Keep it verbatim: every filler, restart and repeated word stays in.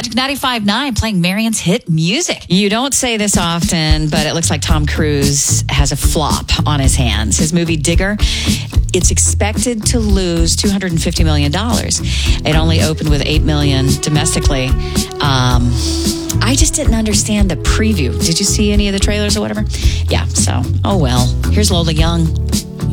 Magic ninety-five point nine playing Marion's hit music. You don't say this often, but it looks like Tom Cruise has a flop on his hands. His movie Digger, it's expected to lose two hundred fifty million dollars. It only opened with eight million dollars domestically. Um, I just didn't understand the preview. Did you see any of the trailers or whatever? Yeah, so, oh well. Here's Lola Young.